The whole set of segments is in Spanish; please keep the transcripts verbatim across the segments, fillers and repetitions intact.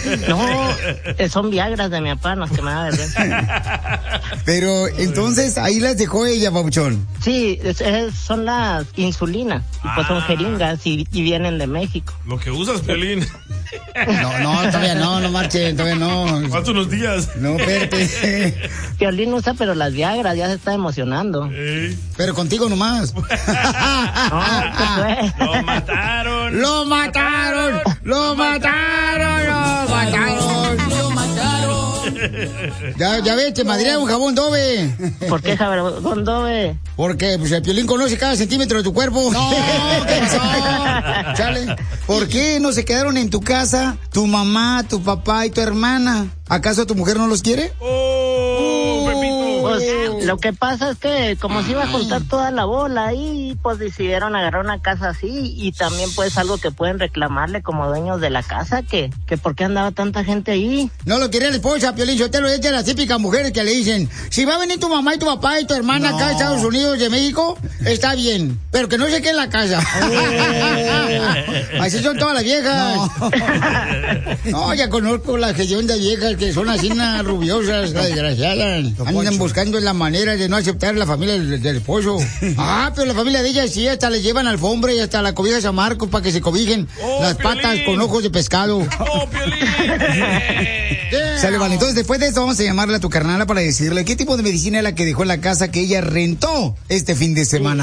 No, son Viagras de mi papá, no que me da vergüenza. Pero entonces ahí las dejó ella, papuchón. Sí, es, es, son las insulinas, y pues son jeringas y, y vienen de México. Lo que usas, Piolín. No, no, todavía no, no marchen, todavía no. Faltan unos días. No, espérate. Piolín usa, pero las Viagras, ya se está emocionando. Ey. Pero contigo nomás. No, pues. Lo mataron. Lo mataron. Lo mataron. Lo mataron. Lo mataron. Ya, ya ves, te madrea un jabón Dove. ¿Por qué jabón Dove? Porque pues, el Piolín conoce cada centímetro de tu cuerpo. No, ¿qué pasó? Chale. ¿Por qué no se quedaron en tu casa tu mamá, tu papá y tu hermana? ¿Acaso tu mujer no los quiere? Oh, uh, Pepito. Pues lo que pasa es que como se iba a juntar toda la bola ahí, pues decidieron agarrar una casa así, y también pues algo que pueden reclamarle como dueños de la casa, que, que por qué andaba tanta gente ahí. No lo quería la esposa, Piolín, yo te lo he hecho a las típicas mujeres que le dicen, si va a venir tu mamá y tu papá y tu hermana no. acá a Estados Unidos de México, está bien, pero que no se quede en la casa. Oh. Así son todas las viejas. No, no ya conozco las de viejas que son así unas rubiosas, desgraciadas. Andan buscando la manera de no aceptar la familia del, del esposo. Ah, pero la familia de ella sí, hasta le llevan alfombra y hasta la cobija de San Marcos para que se cobijen oh, las Piolín. Patas con ojos de pescado. Oh, Piolín. Yeah. Sale, vale. Entonces, después de esto, vamos a llamarle a tu carnala para decirle qué tipo de medicina es la que dejó en la casa que ella rentó este fin de semana.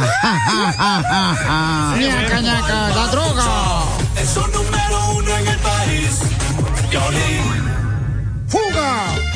¡Ñaca, ñaca! ¡La droga! Es un número uno en el país. Piolín.